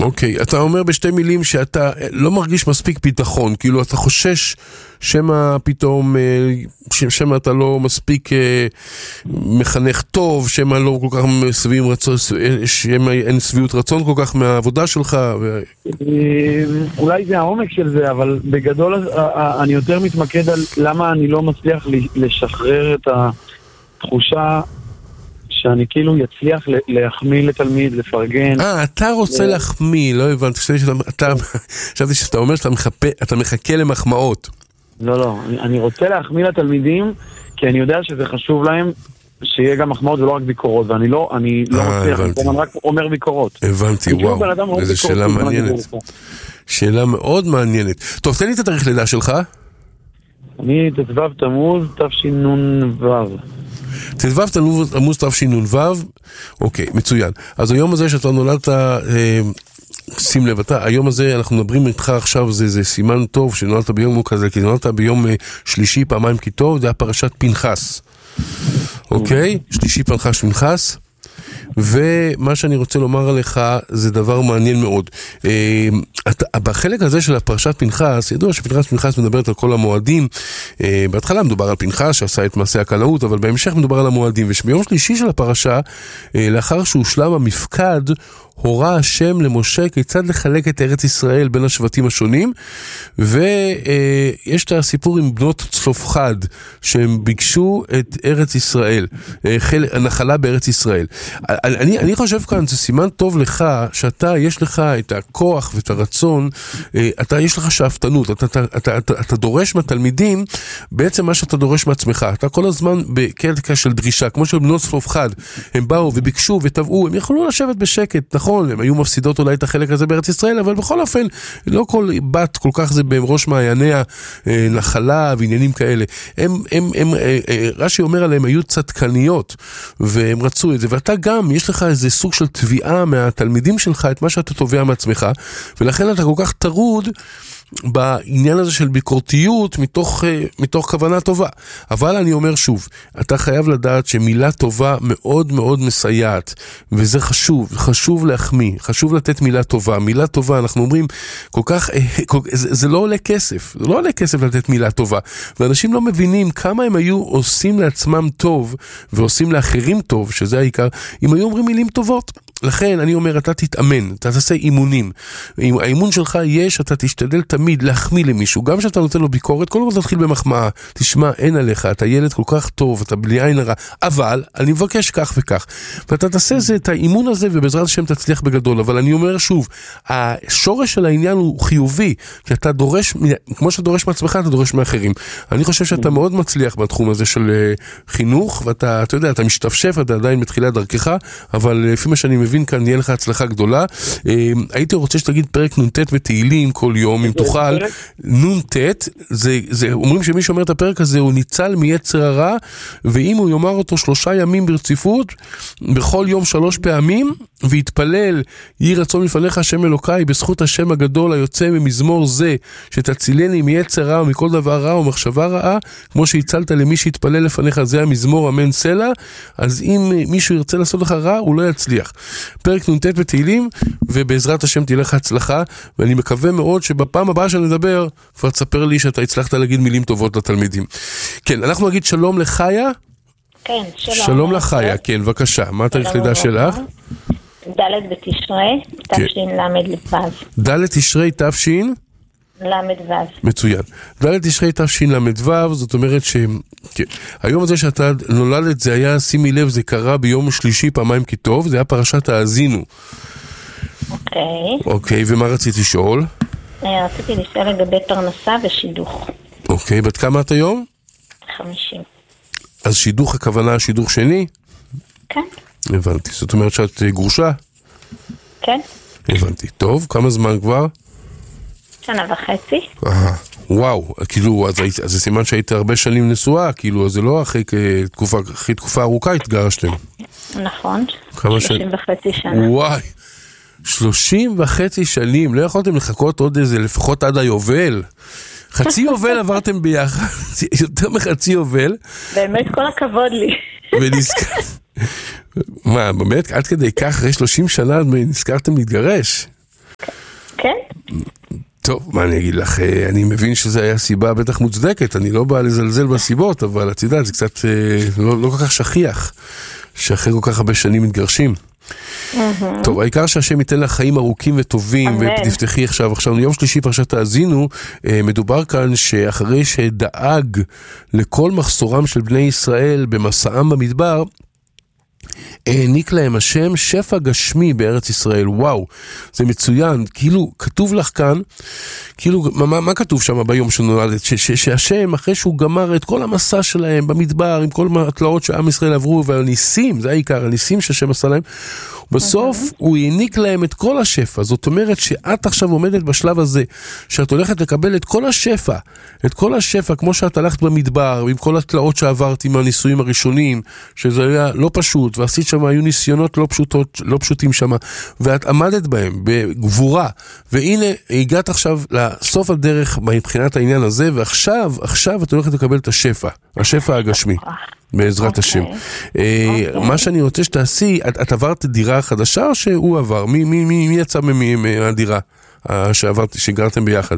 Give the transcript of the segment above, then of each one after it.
אוקיי, אתה אומר בשתי מילים שאתה לא מרגיש מספיק ביטחון, כאילו אתה חושש שמה פתאום, שמה אתה לא מספיק מחנך טוב, שמה לא כל כך סביבים רצון, שמה אין סביבות רצון כל כך מהעבודה שלך. אולי זה העומק של זה, אבל בגדול אני יותר מתמקד על למה אני לא מצליח לשחרר את התחושה שאני כאילו יצליח להחמיא לתלמיד, לפרגן. אתה רוצה להחמיא, לא הבנתי, חשבתי שאתה אומר שאתה מחכה למחמאות. לא, אני רוצה להחמיא לתלמידים, כי אני יודע שזה חשוב להם, שיהיה גם מחמאות ולא רק ביקורות, ואני לא מצליח, אני רק אומר ביקורות. הבנתי, וואו, איזו שאלה מעניינת. שאלה מאוד מעניינת. טוב, תן לי את התאריך לידה שלך. אני ט"ו תמוז תשנ"ו. ט"ו תמוז תשנ"ו, אוקיי, מצוין. אז היום הזה שאתה נולדת, שים לב, היום הזה אנחנו מדברים איתך עכשיו, זה סימן טוב שנולדת ביום כזה, כי נולדת ביום שלישי פעמיים כי טוב, זה היה פרשת פנחס. אוקיי? שלישי פנחס. ומה שאני רוצה לומר עליך זה דבר מעניין מאוד. בחלק הזה של הפרשת פנחס, ידוע שפנחס מדברת על כל המועדים. בהתחלה מדובר על פנחס שעשה את מעשה הקנאות, אבל בהמשך מדובר על המועדים. וביום שלישי של הפרשה, לאחר שהושלם המפקד, הורה השם למשה כיצד לחלק את ארץ ישראל בין השבטים השונים, ויש את הסיפור עם בנות צלופחד, שהם ביקשו את ארץ ישראל, הנחלה בארץ ישראל. אני חושב כאן, זה סימן טוב לך, שאתה, יש לך את הכוח ואת הרצון, יש לך שאפתנות, אתה דורש מהתלמידים, בעצם מה שאתה דורש מעצמך, אתה כל הזמן בקטע של דרישה, כמו של בנות צלופחד, הם באו וביקשו וטבעו, הם יכולו לשבת בשקט, נכון, הם היו מפסידות אולי את החלק הזה בארץ ישראל, אבל בכל אופן, לא כל בת כל כך זה בראש מעייניה, נחלה ועניינים כאלה. רש"י אומר עליהם, היו צדקניות, והם רצו את זה, ואתה גם, יש לך איזה סוג של תביעה מהתלמידים שלך, את מה שאתה תובע מעצמך, ולכן אתה כל כך טרוד, בעניין הזה של ביקורתיות מתוך כוונה טובה. אבל אני אומר שוב, אתה חייב לדעת שמילה טובה מאוד מאוד מסייעת, וזה חשוב להחמיא, חשוב לתת מילה טובה. מילה טובה, אנחנו אומרים, זה לא עולה כסף, זה לא עולה כסף לתת מילה טובה, ואנשים לא מבינים כמה הם היו עושים לעצמם טוב, ועושים לאחרים טוב, שזה העיקר, אם היו אומרים מילים טובות. לכן אני אומר, אתה תתאמן, אתה תעשה אימונים. אם האימון שלך יש, אתה תשתדל תמיד להחמיא למישהו. גם שאתה נותן לו ביקורת, קודם כל תתחיל במחמאה. תשמע, אין עליך, אתה ילד כל כך טוב, אתה בלי עין הרע. אבל אני מבקש כך וכך. ואתה תעשה את האימון הזה, ובעזרת השם תצליח בגדול. אבל אני אומר שוב, השורש של העניין הוא חיובי, כי אתה דורש, כמו שאתה דורש מעצמך, אתה דורש מאחרים. אני חושב שאתה מאוד מצליח בתחום הזה של חינוך, ואתה, אתה יודע, אתה משתפשף, אתה עדיין מתחילת דרכך, אבל לפי מה שאני מבין כאן, יהיה לך הצלחה גדולה. הייתי רוצה שתגיד פרק נ"ט בתהילים כל יום, אם תוכל. נ"ט, אומרים שמי שאומר את הפרק הזה, הוא ניצל מיצר הרע, ואם הוא יאמר אותו 3 ימים ברציפות, בכל יום 3 פעמים, ויתפלל, יהי רצון לפניך השם אלוקיי, בזכות השם הגדול היוצא ממזמור זה, שתצילני מיצר רע ומכל דבר רע ומחשבה רעה, כמו שהצלת למי שהתפלל לפניך, זה המזמור אמן סלע. אז אם מישהו ירצה לעשות לך רע, הוא לא יצליח. פרק נ"ט בתהילים, ובעזרת השם תהיה לך הצלחה, ואני מקווה מאוד שבפעם הבאה שנדבר, כבר תספר לי שאתה הצלחת להגיד מילים טובות לתלמידים. כן, אנחנו נגיד שלום לחיה. כן, שלום. שלום לחיה, כן, בבקשה. מה התאריך לידה שלך? ד' בתשרי, תשל"ו. ד' תשרי תשל"ו. מצוין. ד' תשרי תשל"ו, זאת אומרת שהיום הזה שאתה נולדת, זה היה, שימי לב, זה קרה ביום שלישי פעמיים כי טוב, זה היה פרשת האזינו. אוקיי, ומה רציתי לשאול? רציתי לשאול לגבי פרנסה ושידוך. אוקיי, בת כמה את היום? 50. אז שידוך הכוונה שידוך שני? כן. הבנתי, זאת אומרת שאת גרושה? כן. הבנתי, טוב, כמה זמן כבר? 1.5 שנה. וואו, כאילו, אז זה סימן שהיית הרבה שנים נשואה, כאילו, אז זה לא אחרי תקופה ארוכה התגרשתם. נכון, 30.5 שנה. וואי, 30.5 שנים, לא יכולתם לחכות עוד איזה, לפחות עד היובל? חצי יובל עברתם ביחד, יותר מחצי יובל. באמת כל הכבוד לי. ונזכר... מה, באמת, עד כדי כך, אחרי 30 שנה נזכרתם להתגרש? טוב, מה אני אגיד לך, אני מבין שזה היה סיבה בטח מוצדקת, אני לא בא לזלזל בסיבות, אבל את יודעת, זה קצת לא כל כך שכיח, שאחרי כל כך הרבה שנים מתגרשים. טוב, העיקר שהשם ייתן לך חיים ארוכים וטובים, ותפתחי עכשיו, יום שלישי פרשת תאזינו, מדובר כאן שאחרי שדאג לכל מחסורם של בני ישראל במסעם במדבר, העניק להם השם שפע גשמי בארץ ישראל. וואו, זה מצוין. כאילו, כתוב לך כאן, כאילו, מה כתוב שם ביום שנולדת? שהשם, אחרי שהוא גמר את כל המסע שלהם במדבר, עם כל התלאות שעם ישראל עברו, והניסים, זה העיקר, הניסים שהשם עשה להם, בסוף הוא העניק להם את כל השפע. זאת אומרת שאת עכשיו עומדת בשלב הזה, שאת הולכת לקבל את כל השפע, כמו שאת הלכת במדבר, עם כל התלאות שעברת עם הניסויים הראשונים, שזה היה לא פשוט, ועשית שם, היו ניסיונות לא פשוטים שם, ואת עמדת בהם בגבורה, והנה הגעת עכשיו לסוף הדרך מבחינת העניין הזה, ועכשיו את הולכת לקבל את השפע הגשמי. בעזרת השם. מה שאני רוצה שתעשי, את עברת דירה חדשה או שהוא עבר? מי יצא מהדירה שגרתם ביחד?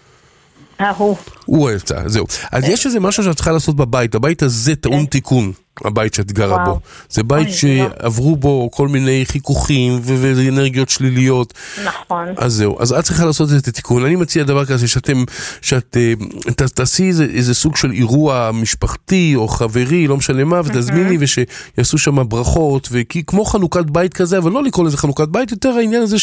הוא יצא, זהו. אז יש איזה משהו שאת צריכה לעשות בבית, הבית הזה טעון תיקון, הבית שאת גרה בו. זה בית שעברו בו כל מיני חיכוכים ואנרגיות שליליות. נכון. אז זהו, אז את צריכה לעשות את התיקון. אני מציע דבר כזה שאת תעשי איזה סוג של אירוע משפחתי או חברי, לא משנה מה, ותזמיני ושיעשו שם ברכות, כמו חנוכת בית כזה, אבל לא לקרוא לזה חנוכת בית, יותר העניין הזה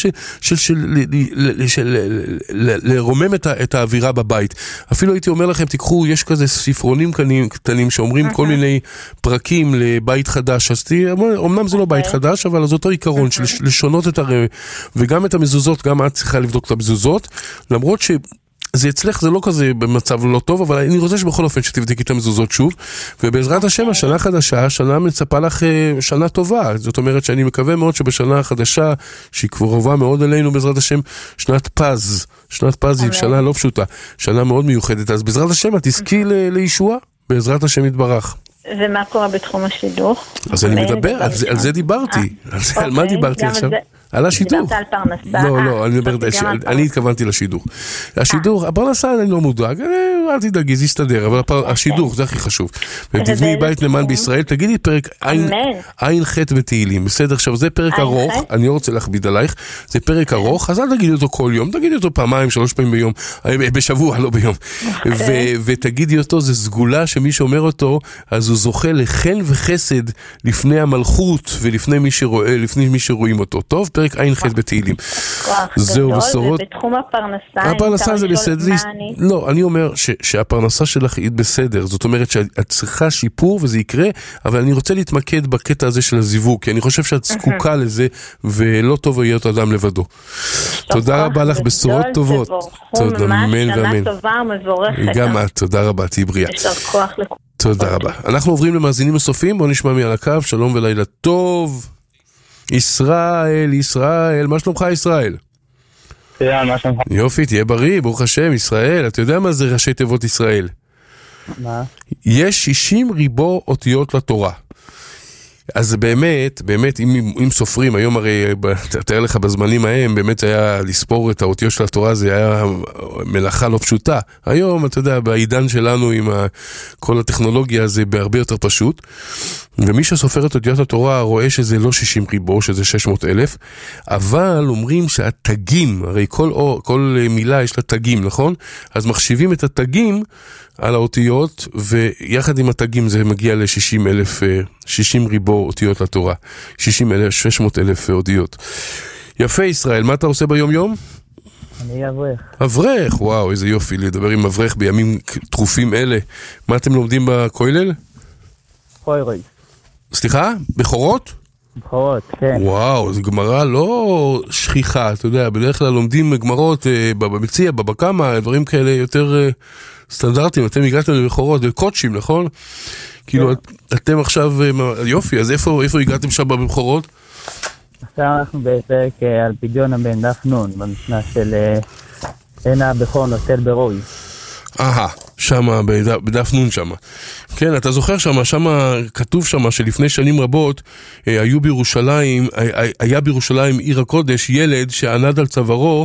של לרומם את האווירה בבית. אפילו הייתי אומר לכם, תיקחו, יש כזה ספרונים קטנים שאומרים כל מיני פרקים לבית חדש, אז אמנם זה לא בית חדש, אבל זה אותו עיקרון של לשונות את הרב, וגם את המזוזות, גם את צריכה לבדוק את המזוזות, למרות זה אצלך, זה לא כזה במצב לא טוב, אבל אני רוצה שבכל אופן שתבדקי את המזוזות שוב, ובעזרת השם, השנה חדשה, השנה מצפה לך שנה טובה, זאת אומרת שאני מקווה מאוד שבשנה החדשה, שהיא קרובה מאוד אלינו בעזרת השם, שנת פז היא שנה לא פשוטה, שנה מאוד מיוחדת, אז בעזרת השם את תזכי לישועה, בעזרת השם יתברך. ומה קורה בתחום השידוך? אז אני מדבר, על זה דיברתי, על מה דיברתי עכשיו? על השידוך. דיברת על פרנסה. לא, אני התכוונתי לשידוך. השידוך, הפרנסה אני לא מודאג, אל תדאגי, זה יסתדר, אבל השידוך זה הכי חשוב. ותבני בית למען בישראל, תגידי פרק עין ח' בתהילים, בסדר? עכשיו זה פרק ארוך, אני לא רוצה להכביד עלייך, זה פרק ארוך, אז אל תגידי אותו כל יום, תגידי אותו פעמיים, 3 פעמים ביום, בשבוע, לא ביום. ותגידי אותו, זה סגולה שמי שאומר אותו, אז הוא זוכה לחן וחסד לפני המלכות ולפני מי שרואים אותו. טוב? פרק עין ח' בתהילים. זהו בשורות. ובתחום הפרנסה זה בסדר. לא, אני אומר שהפרנסה שלך היא בסדר. זאת אומרת שאת צריכה שיפור וזה יקרה, אבל אני רוצה להתמקד בקטע הזה של הזיווג, כי אני חושב שאת זקוקה לזה, ולא טוב להיות אדם לבדו. תודה רבה לך, בשורות טובות. תודה, אמן ואמן. שנה טובה ומבורכת. גם את, תודה רבה, תהי בריאה. יש כוח לכולם. תודה רבה. אנחנו עוברים למאזינים נוספים, בואו נשמע מי על הקו, שלום ולילה טוב. ישראל, מה שלומך ישראל? מה שלומך? יופי, תהיה בריא, ברוך השם, ישראל, אתה יודע מה זה ראשי תיבות ישראל? מה? יש 60 ריבוא אותיות לתורה. אז באמת, אם סופרים, היום הרי, תאר לך בזמנים ההם, באמת היה לספור את האותיות של התורה, זה היה מלאכה לא פשוטה. היום, אתה יודע, בעידן שלנו עם כל הטכנולוגיה, זה בהרבה יותר פשוט. ומי שסופר את אותיות התורה רואה שזה לא 60 ריבוא, שזה 600,000, אבל אומרים שהתגים, הרי כל מילה יש לה תגים, נכון? אז מחשיבים את התגים על האותיות, ויחד עם התגים זה מגיע ל-60,000, 60 ריבוא אותיות לתורה, 600,000 אותיות. יפה ישראל, מה אתה עושה ביום יום? אני אברך. אברך, וואו, איזה יופי, לדבר עם אברך בימים תכופים אלה. מה אתם לומדים בכולל? חוירוי. סליחה? בכורות? בכורות, כן. וואו, זו גמרא לא שכיחה, אתה יודע, בדרך כלל לומדים גמרות במציע, בבקמה, דברים כאלה יותר סטנדרטיים, אתם הגעתם לבכורות, קודשים, נכון? כאילו, אתם עכשיו, יופי, אז איפה הגעתם שם בבכורות? עכשיו אנחנו בפרק על פדיון הבן דף נון, במשנה של אין הבכור נוטל ברוי. שמה, בדף נון שמה. כן, אתה זוכר שמה כתוב שמה שלפני שנים רבות היה בירושלים עיר הקודש ילד שענד על צווארו